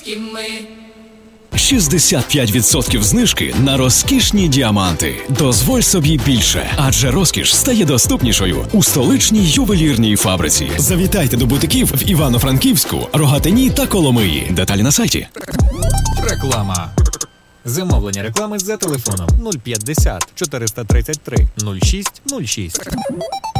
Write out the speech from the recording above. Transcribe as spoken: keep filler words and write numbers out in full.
шістдесят п'ять відсотків знижки на розкішні діаманти. Дозволь собі більше, адже розкіш стає доступнішою у столичній ювелірній фабриці. Завітайте до бутиків в Івано-Франківську, Рогатині та Коломиї. Деталі на сайті. Реклама. Замовлення реклами за телефоном нуль п'ятдесят чотириста тридцять три нуль шість нуль шість.